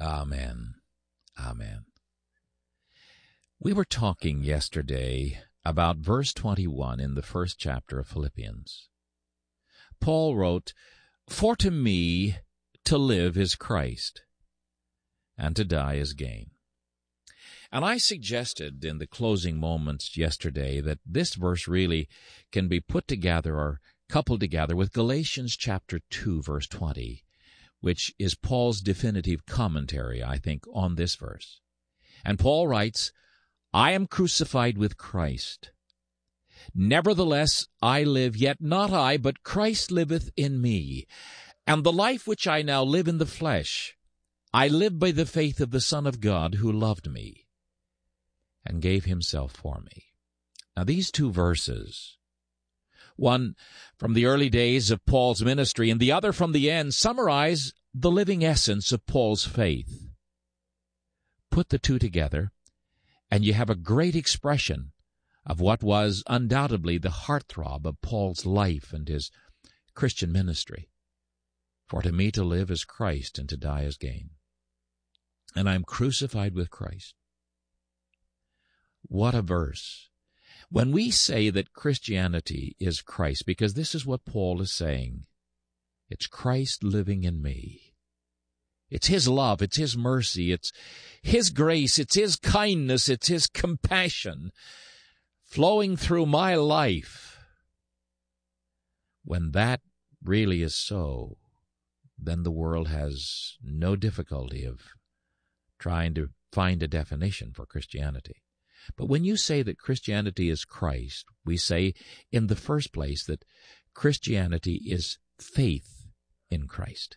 Amen. Amen. We were talking yesterday about verse 21 in the first chapter of Philippians. Paul wrote, "For to me to live is Christ, and to die is gain." And I suggested in the closing moments yesterday that this verse really can be put together or coupled together with Galatians chapter 2, verse 20, which is Paul's definitive commentary, I think, on this verse. And Paul writes, "I am crucified with Christ. Nevertheless I live, yet not I, but Christ liveth in me. And the life which I now live in the flesh, I live by the faith of the Son of God, who loved me and gave himself for me." Now these two verses, one from the early days of Paul's ministry and the other from the end, summarize the living essence of Paul's faith. Put the two together, and you have a great expression of what was undoubtedly the heartthrob of Paul's life and his Christian ministry. "For to me to live is Christ, and to die is gain. And I am crucified with Christ." What a verse. When we say that Christianity is Christ, because this is what Paul is saying, it's Christ living in me. It's his love, it's his mercy, it's his grace, it's his kindness, it's his compassion flowing through my life. When that really is so, then the world has no difficulty of trying to find a definition for Christianity. But when you say that Christianity is Christ, we say in the first place that Christianity is faith in Christ.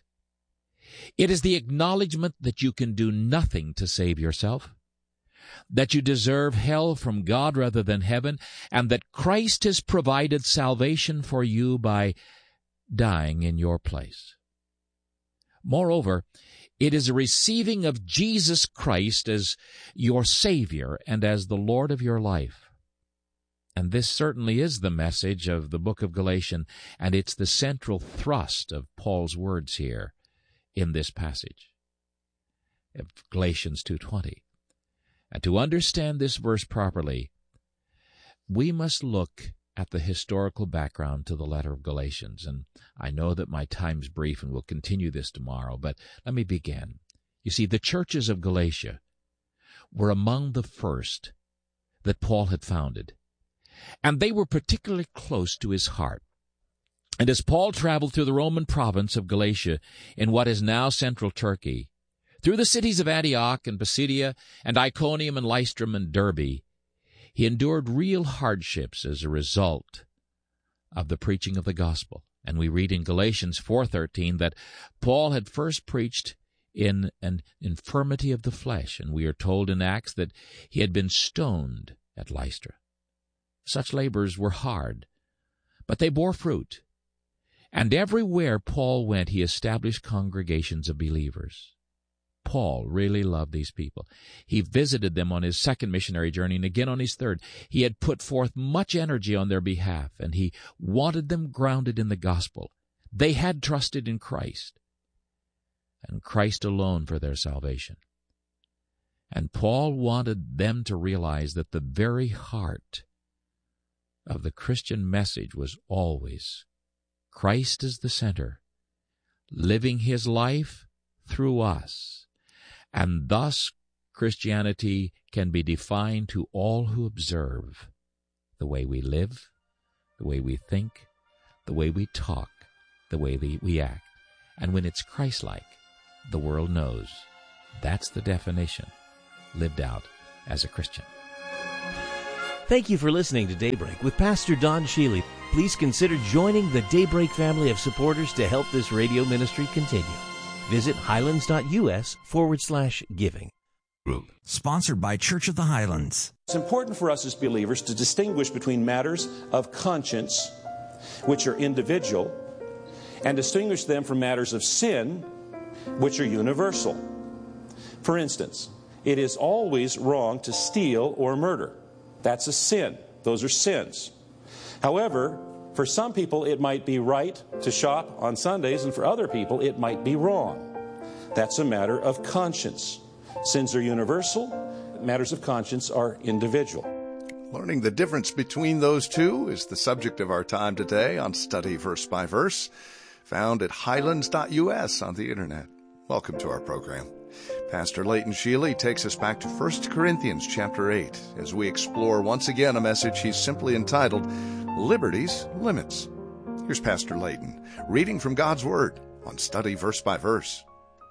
It is the acknowledgement that you can do nothing to save yourself, that you deserve hell from God rather than heaven, and that Christ has provided salvation for you by dying in your place. Moreover, it is a receiving of Jesus Christ as your Savior and as the Lord of your life. And this certainly is the message of the book of Galatians, and it's the central thrust of Paul's words here in this passage of Galatians 2:20. And to understand this verse properly, we must look at the historical background to the letter of Galatians. And I know that my time's brief and we'll continue this tomorrow, but let me begin. You see, the churches of Galatia were among the first that Paul had founded, and they were particularly close to his heart. And as Paul traveled through the Roman province of Galatia in what is now central Turkey, through the cities of Antioch and Pisidia and Iconium and Lystra and Derbe, he endured real hardships as a result of the preaching of the gospel. And we read in Galatians 4:13 that Paul had first preached in an infirmity of the flesh, and we are told in Acts that he had been stoned at Lystra. Such labors were hard, but they bore fruit. And everywhere Paul went, he established congregations of believers. Paul really loved these people. He visited them on his second missionary journey and again on his third. He had put forth much energy on their behalf, and he wanted them grounded in the gospel. They had trusted in Christ, and Christ alone for their salvation. And Paul wanted them to realize that the very heart of the Christian message was always Christ is the center, living his life through us. And thus Christianity can be defined to all who observe the way we live, the way we think, the way we talk, the way we act. And when it's Christ-like, the world knows that's the definition lived out as a Christian. Thank you for listening to Daybreak with Pastor Don Shealy. Please consider joining the Daybreak family of supporters to help this radio ministry continue. Visit highlands.us/giving. Sponsored by Church of the Highlands. It's important for us as believers to distinguish between matters of conscience, which are individual, and distinguish them from matters of sin, which are universal. For instance, it is always wrong to steal or murder. That's a sin. Those are sins. However, for some people it might be right to shop on Sundays, and for other people it might be wrong. That's a matter of conscience. Sins are universal. Matters of conscience are individual. Learning the difference between those two is the subject of our time today on Study Verse by Verse, found at highlands.us on the Internet. Welcome to our program. Pastor Leighton Sheely takes us back to 1 Corinthians chapter 8 as we explore once again a message he's simply entitled, Liberty's Limits. Here's Pastor Leighton, reading from God's Word on Study Verse by Verse.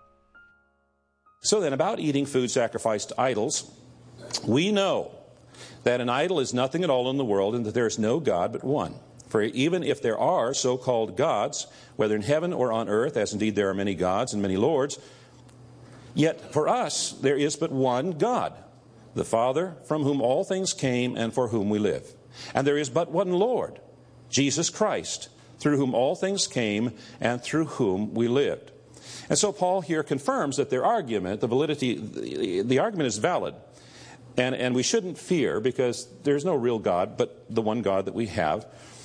So then, about eating food sacrificed to idols, we know that an idol is nothing at all in the world and that there is no God but one. For even if there are so-called gods, whether in heaven or on earth, as indeed there are many gods and many lords, yet for us there is but one God, the Father, from whom all things came and for whom we live. And there is but one Lord, Jesus Christ, through whom all things came and through whom we lived. And so Paul here confirms that their argument, the argument is valid. And we shouldn't fear, because there's no real God but the one God that we have.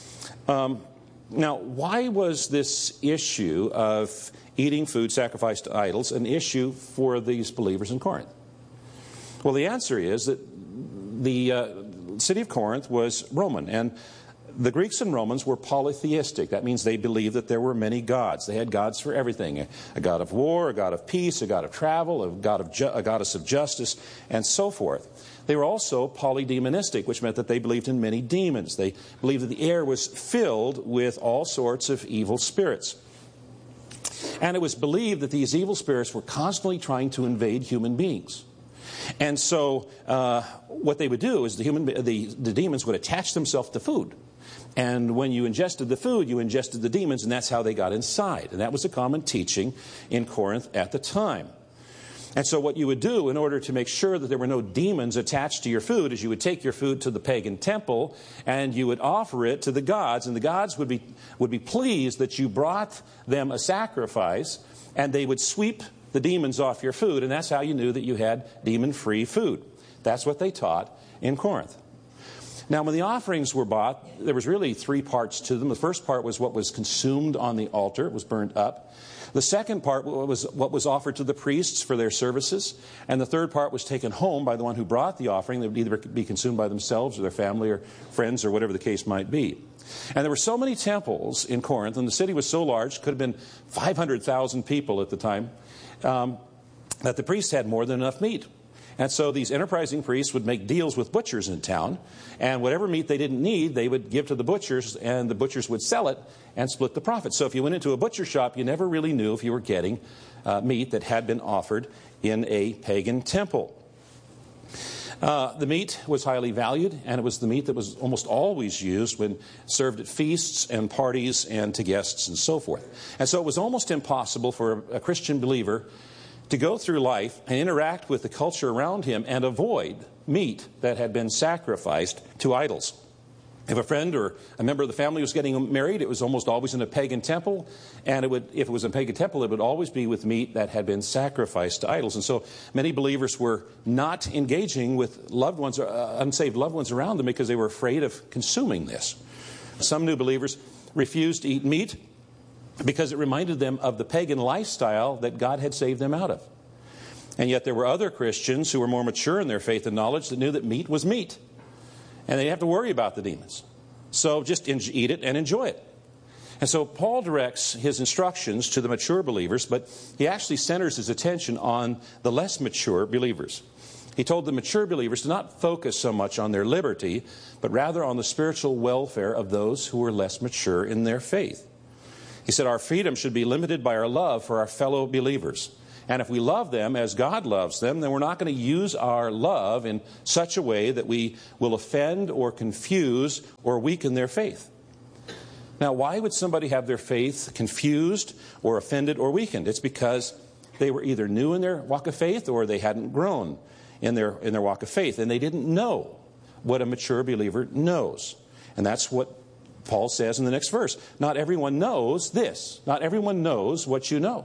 Now, why was this issue of eating food sacrificed to idols an issue for these believers in Corinth? Well, the answer is that the city of Corinth was Roman, and the Greeks and Romans were polytheistic. That means they believed that there were many gods. They had gods for everything. A god of war, a god of peace, a god of travel, a goddess of justice, and so forth. They were also polydemonistic, which meant that they believed in many demons. They believed that the air was filled with all sorts of evil spirits. And it was believed that these evil spirits were constantly trying to invade human beings. And so what they would do is the demons would attach themselves to food. And when you ingested the food, you ingested the demons, and that's how they got inside. And that was a common teaching in Corinth at the time. And so what you would do in order to make sure that there were no demons attached to your food is you would take your food to the pagan temple and you would offer it to the gods. And the gods would be pleased that you brought them a sacrifice, and they would sweep the demons off your food. And that's how you knew that you had demon-free food. That's what they taught in Corinth. Now, when the offerings were bought, there was really three parts to them. The first part was what was consumed on the altar. It was burned up. The second part was what was offered to the priests for their services. And the third part was taken home by the one who brought the offering. They would either be consumed by themselves or their family or friends or whatever the case might be. And there were so many temples in Corinth, and the city was so large, could have been 500,000 people at the time, that the priests had more than enough meat. And so these enterprising priests would make deals with butchers in town, and whatever meat they didn't need, they would give to the butchers, and the butchers would sell it and split the profit. So if you went into a butcher shop, you never really knew if you were getting meat that had been offered in a pagan temple. The meat was highly valued, and it was the meat that was almost always used when served at feasts and parties and to guests and so forth. And so it was almost impossible for a Christian believer to go through life and interact with the culture around him and avoid meat that had been sacrificed to idols. If a friend or a member of the family was getting married, it was almost always in a pagan temple, and if it was in a pagan temple, it would always be with meat that had been sacrificed to idols. And so many believers were not engaging with loved ones, unsaved loved ones around them, because they were afraid of consuming this. Some new believers refused to eat meat because it reminded them of the pagan lifestyle that God had saved them out of. And yet there were other Christians who were more mature in their faith and knowledge that knew that meat was meat, and they didn't have to worry about the demons. So just eat it and enjoy it. And so Paul directs his instructions to the mature believers, but he actually centers his attention on the less mature believers. He told the mature believers to not focus so much on their liberty, but rather on the spiritual welfare of those who were less mature in their faith. He said our freedom should be limited by our love for our fellow believers. And if we love them as God loves them, then we're not going to use our love in such a way that we will offend or confuse or weaken their faith. Now, why would somebody have their faith confused or offended or weakened? It's because they were either new in their walk of faith or they hadn't grown in their walk of faith, and they didn't know what a mature believer knows. And that's what Paul says in the next verse. Not everyone knows this. Not everyone knows what you know.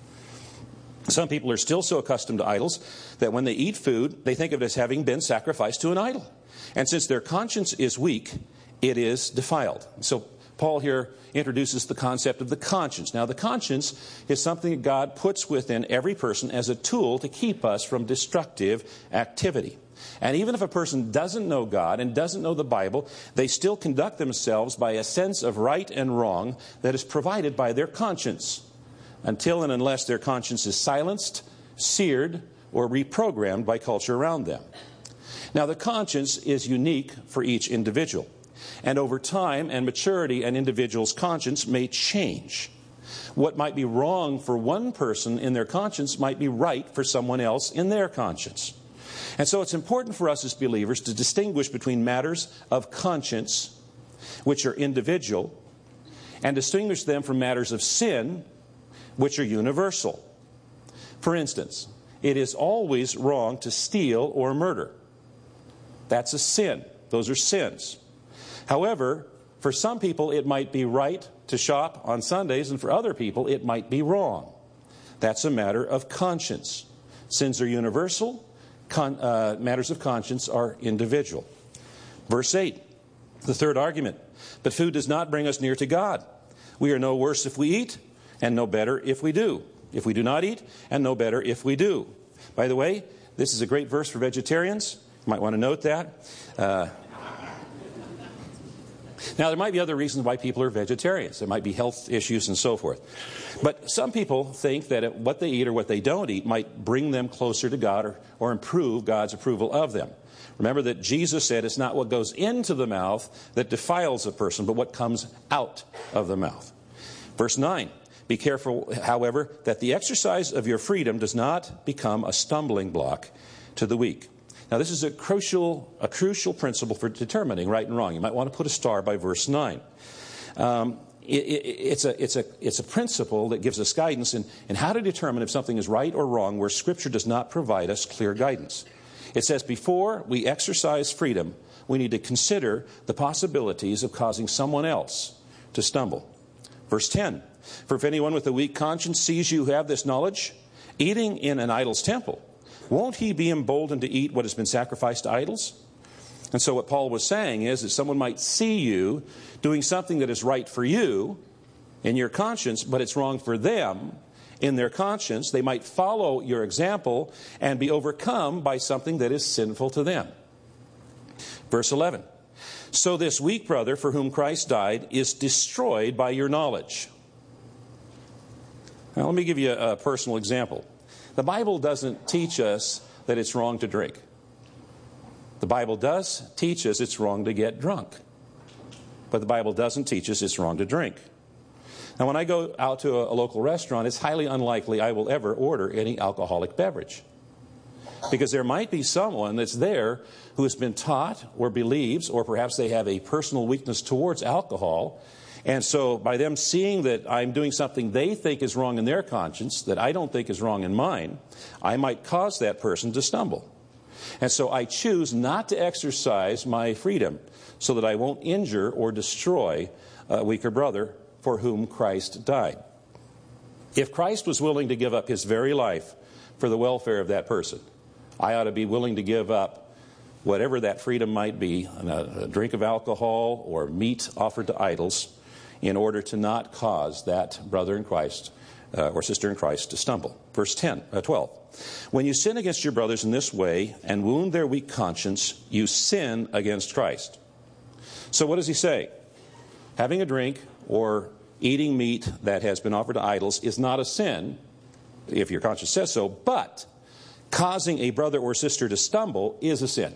Some people are still so accustomed to idols that when they eat food, they think of it as having been sacrificed to an idol. And since their conscience is weak, it is defiled. So Paul here introduces the concept of the conscience. Now, the conscience is something that God puts within every person as a tool to keep us from destructive activity. And even if a person doesn't know God and doesn't know the Bible, they still conduct themselves by a sense of right and wrong that is provided by their conscience, until and unless their conscience is silenced, seared, or reprogrammed by culture around them. Now, the conscience is unique for each individual. And over time and maturity, an individual's conscience may change. What might be wrong for one person in their conscience might be right for someone else in their conscience. And so it's important for us as believers to distinguish between matters of conscience, which are individual, and distinguish them from matters of sin, which are universal. For instance, it is always wrong to steal or murder. That's a sin. Those are sins. However, for some people it might be right to shop on Sundays, and for other people it might be wrong. That's a matter of conscience. Sins are universal. Matters of conscience are individual. Verse 8, the third argument. But food does not bring us near to God. We are no worse if we eat, and no better if we do. If we do not eat, and no better if we do. By the way, this is a great verse for vegetarians. You might want to note that. Now, there might be other reasons why people are vegetarians. There might be health issues and so forth. But some people think that what they eat or what they don't eat might bring them closer to God or improve God's approval of them. Remember that Jesus said it's not what goes into the mouth that defiles a person, but what comes out of the mouth. Verse 9, be careful, however, that the exercise of your freedom does not become a stumbling block to the weak. Now, this is a crucial principle for determining right and wrong. You might want to put a star by verse 9. It's a principle that gives us guidance in how to determine if something is right or wrong where Scripture does not provide us clear guidance. It says before we exercise freedom, we need to consider the possibilities of causing someone else to stumble. Verse 10, for if anyone with a weak conscience sees you who have this knowledge, eating in an idol's temple, won't he be emboldened to eat what has been sacrificed to idols? And so what Paul was saying is that someone might see you doing something that is right for you in your conscience, but it's wrong for them in their conscience. They might follow your example and be overcome by something that is sinful to them. Verse 11, so this weak brother for whom Christ died is destroyed by your knowledge. Now let me give you a personal example. The Bible doesn't teach us that it's wrong to drink. The Bible does teach us it's wrong to get drunk. But the Bible doesn't teach us it's wrong to drink. Now, when I go out to a local restaurant, it's highly unlikely I will ever order any alcoholic beverage. Because there might be someone that's there who has been taught or believes, or perhaps they have a personal weakness towards alcohol. And so by them seeing that I'm doing something they think is wrong in their conscience, that I don't think is wrong in mine, I might cause that person to stumble. And so I choose not to exercise my freedom so that I won't injure or destroy a weaker brother for whom Christ died. If Christ was willing to give up his very life for the welfare of that person, I ought to be willing to give up whatever that freedom might be, a drink of alcohol or meat offered to idols, in order to not cause that brother in Christ or sister in Christ to stumble. Verse 12. When you sin against your brothers in this way and wound their weak conscience, you sin against Christ. So what does he say? Having a drink or eating meat that has been offered to idols is not a sin, if your conscience says so, but causing a brother or sister to stumble is a sin.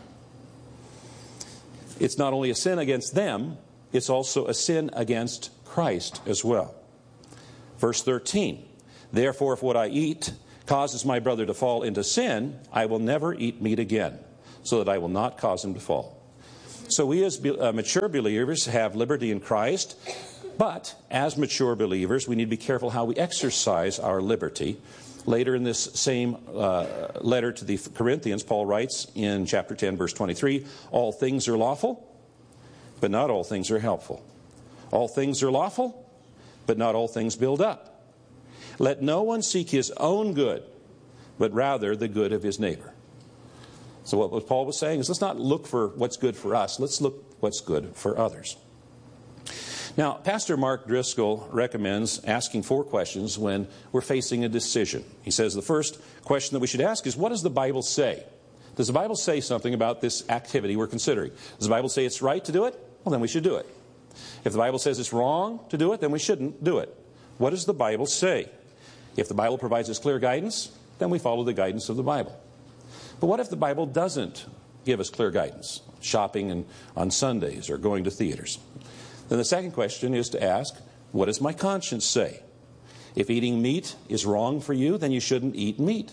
It's not only a sin against them, it's also a sin against Christ as well. Verse 13, therefore if what I eat causes my brother to fall into sin, I will never eat meat again, so that I will not cause him to fall. So we as mature believers have liberty in Christ, but as mature believers we need to be careful how we exercise our liberty. Later in this same letter to the Corinthians, Paul writes in chapter 10, verse 23, all things are lawful, but not all things are helpful. All things are lawful, but not all things build up. Let no one seek his own good, but rather the good of his neighbor. So what Paul was saying is let's not look for what's good for us. Let's look what's good for others. Now, Pastor Mark Driscoll recommends asking 4 questions when we're facing a decision. He says the first question that we should ask is, what does the Bible say? Does the Bible say something about this activity we're considering? Does the Bible say it's right to do it? Well, then we should do it. If the Bible says it's wrong to do it, then we shouldn't do it. What does the Bible say? If the Bible provides us clear guidance, then we follow the guidance of the Bible. But what if the Bible doesn't give us clear guidance? Shopping on Sundays or going to theaters. Then the second question is to ask, what does my conscience say? If eating meat is wrong for you, then you shouldn't eat meat.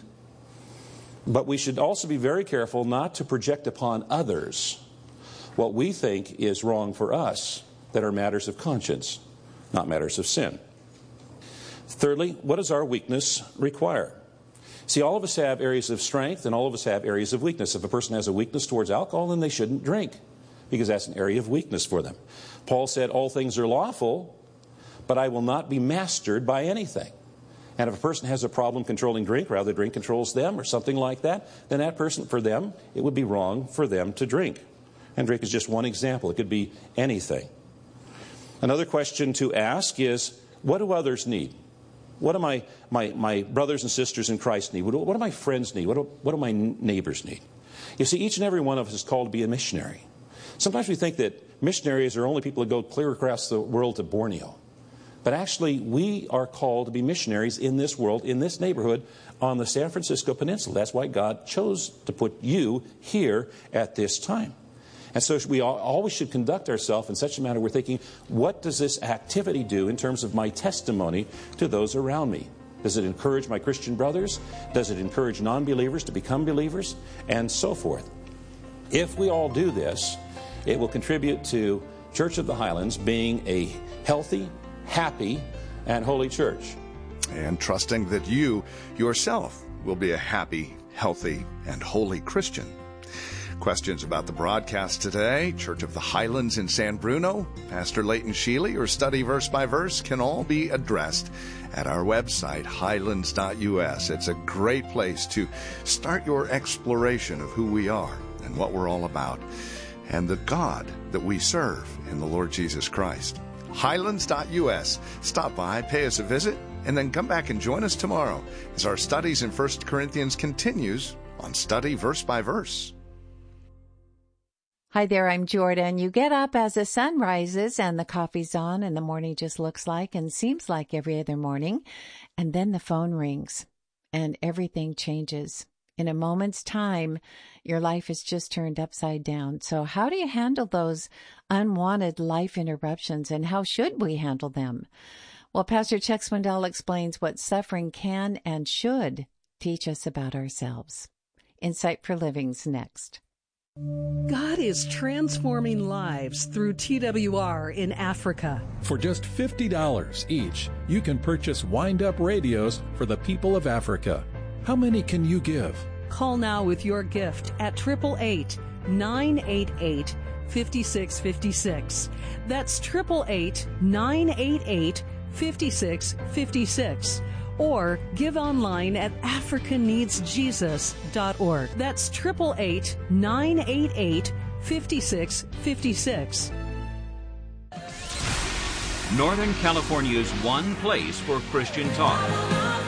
But we should also be very careful not to project upon others what we think is wrong for us that are matters of conscience, not matters of sin. Thirdly, what does our weakness require? See, all of us have areas of strength and all of us have areas of weakness. If a person has a weakness towards alcohol, then they shouldn't drink because that's an area of weakness for them. Paul said, all things are lawful, but I will not be mastered by anything. And if a person has a problem controlling drink, rather drink controls them or something like that, then that person, for them, it would be wrong for them to drink. And drink is just one example. It could be anything. Another question to ask is, what do others need? What do my brothers and sisters in Christ need? What do my friends need? What do my neighbors need? You see, each and every one of us is called to be a missionary. Sometimes we think that missionaries are only people who go clear across the world to Borneo. But actually, we are called to be missionaries in this world, in this neighborhood, on the San Francisco Peninsula. That's why God chose to put you here at this time. And so we always should conduct ourselves in such a manner we're thinking, what does this activity do in terms of my testimony to those around me? Does it encourage my Christian brothers? Does it encourage non-believers to become believers? And so forth. If we all do this, it will contribute to Church of the Highlands being a healthy, happy, and holy church. And trusting that you yourself will be a happy, healthy, and holy Christian. Questions about the broadcast today, Church of the Highlands in San Bruno, Pastor Leighton Sheely, or study verse by verse can all be addressed at our website, highlands.us. It's a great place to start your exploration of who we are and what we're all about, and the God that we serve in the Lord Jesus Christ. Highlands.us. Stop by, pay us a visit, and then come back and join us tomorrow as our studies in 1 Corinthians continues on Study Verse by Verse. Hi there, I'm Jordan. You get up as the sun rises and the coffee's on and the morning just looks like and seems like every other morning. And then the phone rings and everything changes. In a moment's time, your life is just turned upside down. So how do you handle those unwanted life interruptions, and how should we handle them? Well, Pastor Chuck Swindoll explains what suffering can and should teach us about ourselves. Insight for Living's next. God is transforming lives through TWR in Africa. For just $50 each, you can purchase wind-up radios for the people of Africa. How many can you give? Call now with your gift at 888-988-5656. That's 888-988-5656. Or give online at africaneedsjesus.org. That's 888-988-5656. Northern California's one place for Christian talk.